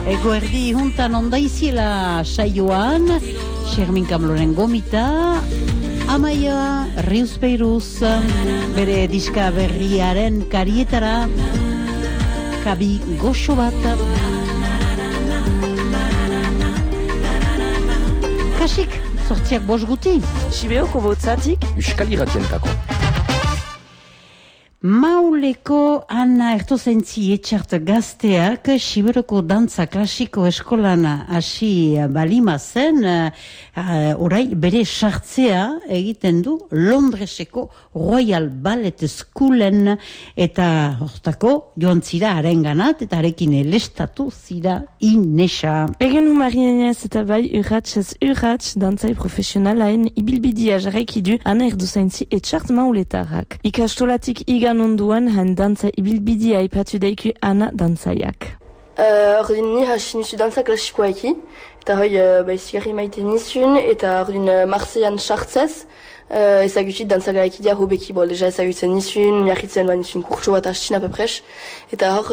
Egoerdi juntan ondaiziela saioan, Xermin Kamloren gomita, Amaia Riuspeiruz, bere diska berriaren karietara, kabi goxo bat. Kasik, sortziak bost guti. Sibeoko botzatik. Euskal Irratientako. Mauleko Ana Ertozentzi etxart gazteak Siberoko dantza klasiko eskolan hasi balima zen, orai bere sartzea egiten du Londreseko Royal Ballet Schoolen, eta hortako joan zira harenganat eta harekin elestatu zira Inesa. Egin humarinez eta bai urratxez urratx dantzai profesionalaen ibilbidia jarraiki du Ana Ertozentzi etxart mauletarrak. Ikastolatik igan onduan han dantza ibilbidia aipatu daiku Ana dantzaiak. Ordin ni hasi nizu dantza klasikoa eki, eta hoi izigarri maite nizun, eta ordin Marseillan sartzez, ezagutit dantza garaiki hobeki, deja ezagutzen nizun, miarritzen nizun kurtso bat hastin apapres, eta hor,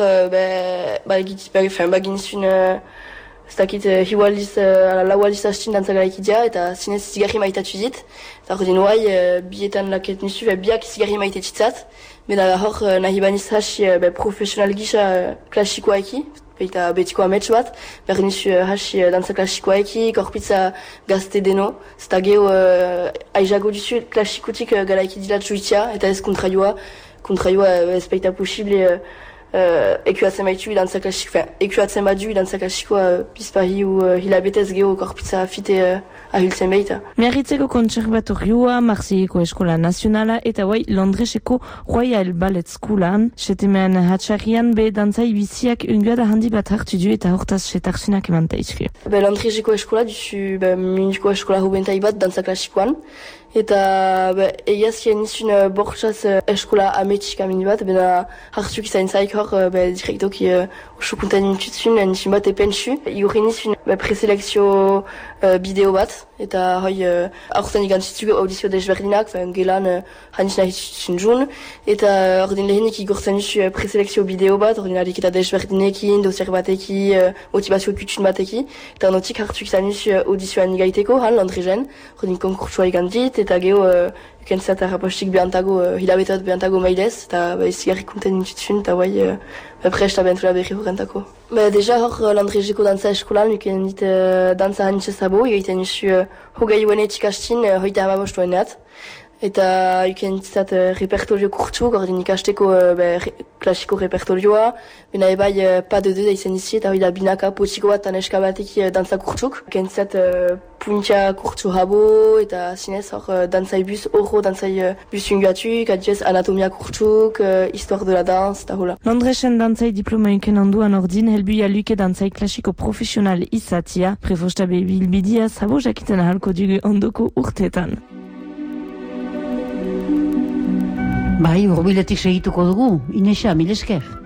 bagin nizun, ez dakit, hiualdiz, laualdiz hastin dantza garaiki eta zinez izigarri maitatu dit, eta ordin bietan laket nizu, biak izigarri maite txitzat, bena hor nahi baniz hasi profesional gisa klasikoa eki, eta betiko amets bat, behar nizu hasi dantza klasikoa eki, korpitza gazte deno, zeta geho aizago duzu klasikotik gara eki dilat juitia, eta ez kontraioa ez baita posible ekuatzen baitu dantza klasikoa, ekuatzen badu dantza klasikoa bizpahi hilabetez geho korpitza fite ahiltzen baita. Miarritzeko kontserbatorioa, Marseilleko Eskola Nazionala eta Londreseko Royal Ballet Schoolan, setemean hatxarrian be dantzai biziak unguada handi bat hartu du eta hortaz setarsunak eman taizku. Londreseko Eskola duzu muniko eskola hubentai bat dantza klasikoan, eta egiazkien nizun bortxaz eskola ametxik amini bat, bena hartzuk izan zaik hor direktoki usukuntan nintutzun, nizun bat epentsu. Igorri nizun preselekzio bideo bat, eta hoi aurten igantzitzu audizio desberdinak, gelan hanizna hitzutzen jun, eta ordin lehenik igortzen nizu preselekzio bideo bat, ordin ariketa desberdinekin, dosier bateki, motivazio kutsun bateki, eta notik hartzuk izan nizu audizioan igaiteko, Londresen, ordin konkursua igantzit, eta geho ukentzat harrapostik behantago, hilabetat behantago mailez, eta izigarrik konten nintutzen, eta presta bentura berri horrentako. Deja hor Londreseko dantza eskolan, uken dit dantza hanitxezabo, egiten nizu hogei uenetik hastin, hoita hamabostueneat. Eta uken ditzat repertorio kurtsu, gordin ikasteko klasiko repertorioa, bena ebai pas de deux izen izi, eta hoi da binaka potiko bat aneska batek dantza kurtsuk. Uken ditzat puntia kurtsu habo, eta zinez hor dantzai bus horro, dantzai bus ungatuk, adiez anatomia kurtsuk, histoire de la danse, eta hola. Londresen dantzai diploma uken onduan ordin, helbuia luke dantzai klasiko profesional izatia, prefostabe bilbidia zabo jakiten ahalko dugu ondoko urteetan. Bai, urbiletik segituko dugu, Inesa, mil esker.